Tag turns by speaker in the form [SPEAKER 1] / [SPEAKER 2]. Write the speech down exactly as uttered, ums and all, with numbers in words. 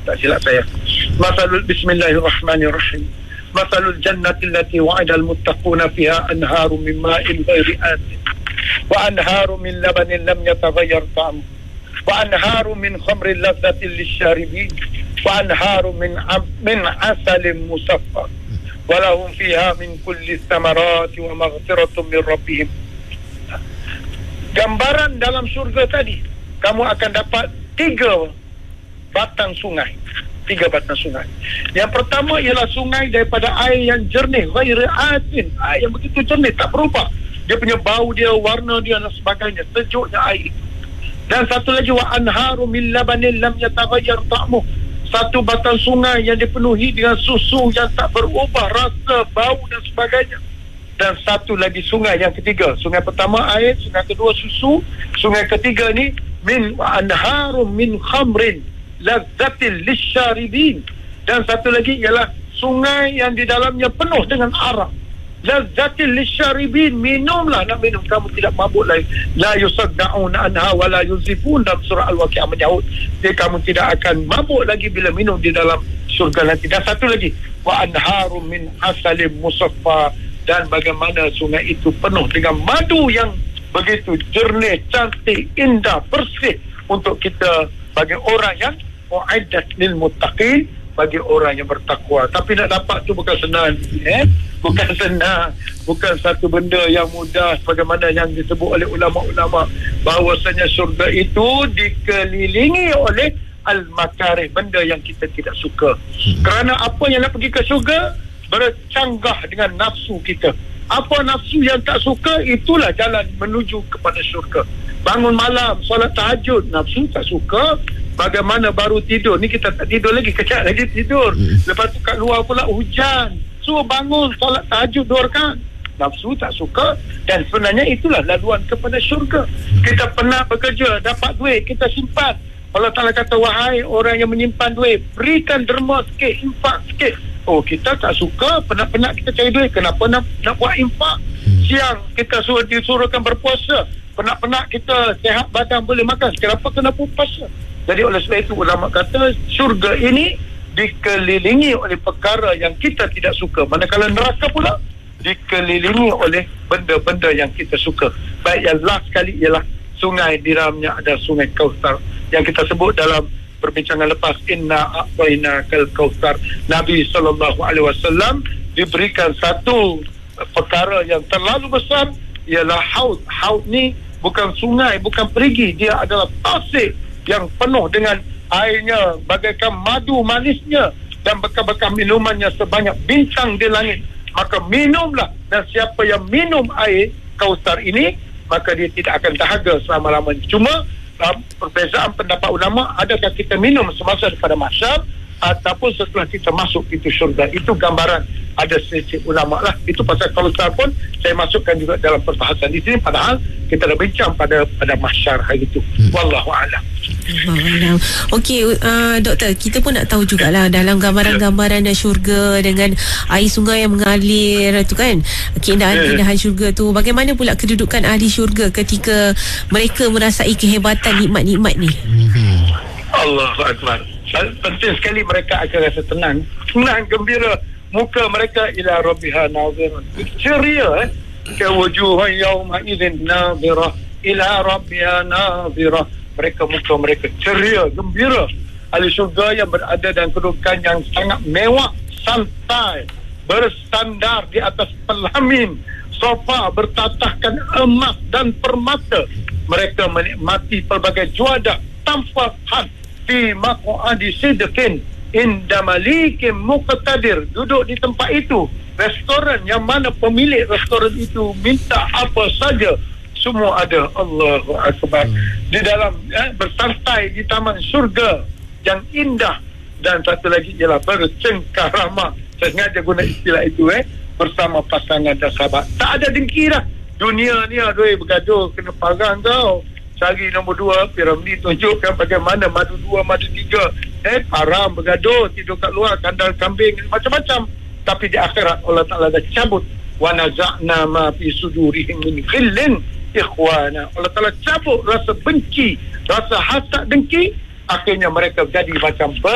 [SPEAKER 1] tak silap saya. Masalul bismillahirrahmanirrahim. Masalul jannati allati wa'idal muttaquna fiha anharu min ma'in ghairi asin wa anharu min labanin lam yataghayyar ta'amuhu wa anharu min khamrin ladzatin lisyaribin wa anharu min min asalin musaffa wa lahum fiha min kulli thamarati wa maghfiratun min rabbihim. Gambaran dalam syurga tadi, kamu akan dapat tiga batang sungai. Tiga batang sungai. Yang pertama ialah sungai daripada air yang jernih, ghairi asin, air yang begitu jernih, tak berubah. Dia punya bau dia, warna dia dan sebagainya, sejuknya air. Dan satu lagi, wa anharu min labanin lam yataghayyar ta'amuhu. Satu batang sungai yang dipenuhi dengan susu yang tak berubah rasa, bau dan sebagainya. Dan satu lagi sungai yang ketiga. Sungai pertama air, sungai kedua susu, sungai ketiga ni min wa anharum min khamrin lazzatil lisyaribin. Dan satu lagi ialah sungai yang di dalamnya penuh dengan arak. Lazzatil lisyaribin, minumlah, nak minum kamu tidak mabuk lagi. La yusaddauna anha wa la yuzifun, dalam surah Al-Waqi'ah menyahut dia kamu tidak akan mabuk lagi bila minum di dalam surga nanti. Dan satu lagi, wa anharum min asalim musaffa, dan bagaimana sungai itu penuh dengan madu yang begitu jernih, cantik, indah, bersih untuk kita, bagi orang yang mu'iddat lil muttaqin, bagi orang yang bertakwa. Tapi nak dapat tu bukan senang, eh? Bukan senang, bukan satu benda yang mudah, sebagaimana yang disebut oleh ulama-ulama bahawasanya syurga itu dikelilingi oleh al-makarih, benda yang kita tidak suka. Kerana apa yang nak pergi ke syurga bercanggah dengan nafsu kita. Apa nafsu yang tak suka, itulah jalan menuju kepada syurga. Bangun malam, solat tahajud, nafsu tak suka. Bagaimana baru tidur, ni kita tak tidur lagi, kejap lagi tidur. Lepas tu kat luar pula hujan, suruh bangun, solat tahajud dua rakaat, nafsu tak suka. Dan sebenarnya itulah laluan kepada syurga. Kita pernah bekerja, dapat duit, kita simpan. Allah Ta'ala kata, wahai orang yang menyimpan duit, berikan derma sikit, infak sikit. Oh, kita tak suka, penat-penat kita cari duit, kenapa nak, nak buat infak? Siang kita suruh disuruhkan berpuasa, penat-penat kita sehat badan boleh makan, kenapa kena puasa? Jadi oleh sebab itu ulama kata syurga ini dikelilingi oleh perkara yang kita tidak suka, manakala neraka pula dikelilingi oleh benda-benda yang kita suka. Baik, yang last sekali ialah sungai, di dalamnya ada sungai Kautsar yang kita sebut dalam perbincangan lepas, inna a'tainakal kautsar. Nabi sallallahu alaihi wasallam diberikan satu perkara yang terlalu besar, ialah haud. Haud ni bukan sungai, bukan perigi, dia adalah tasik yang penuh dengan airnya bagaikan madu manisnya dan bekas-bekas minumannya sebanyak bintang di langit. Maka minumlah, dan siapa yang minum air Kautsar ini, maka dia tidak akan dahaga selama-lamanya. Cuma perbezaan pendapat ulama, adakah kita minum semasa pada mahsyar ataupun setelah kita masuk pintu syurga. Itu gambaran, ada selisih ulama lah. Itu pasal Kautsar pun saya masukkan juga dalam perbahasan di sini, padahal kita dah bincang pada pada mahsyar hari itu. hmm. Wallahu a'lam.
[SPEAKER 2] Okey, uh, doktor, kita pun nak tahu jugalah dalam gambaran-gambaran syurga dengan air sungai yang mengalir tu kan, keindahan-keindahan syurga tu, bagaimana pula kedudukan ahli syurga ketika mereka merasai kehebatan nikmat-nikmat ni?
[SPEAKER 1] Allahu Akbar. Penting sekali mereka akan rasa tenang, tenang, gembira. Muka mereka ila rabbiha nazirah, ceria, eh kewujuhan yauma idzin nazirah ila rabbiha nazirah. Mereka, muka mereka ceria, gembira. Ahli syurga yang berada dalam kedudukan yang sangat mewah, santai, bersandar di atas pelamin sofa bertatahkan emas dan permata. Mereka menikmati pelbagai juadah tanpa had fi maq'adi sidqin inda malikin muqtadir. Duduk di tempat itu, restoran yang mana pemilik restoran itu minta apa saja, semua ada. Allahu Akbar. hmm. Di dalam eh, bersantai di taman syurga yang indah. Dan satu lagi ialah bercengkarama. Saya sengaja guna istilah itu, eh bersama pasangan dan sahabat. Tak ada dengki dah. Dunia ni aduh bergaduh, kena parang kau. Cari nombor dua, Piramli tunjukkan bagaimana madu dua, madu tiga, eh haram, bergaduh, tidur kat luar, kandang kambing, macam-macam. Tapi di akhirat Allah Ta'ala dah cabut, wa naza'na ma fi sudurihim min ghillin ikhwana. Allah Ta'ala cabut rasa benci, rasa hasad, dengki. Akhirnya mereka jadi macam ber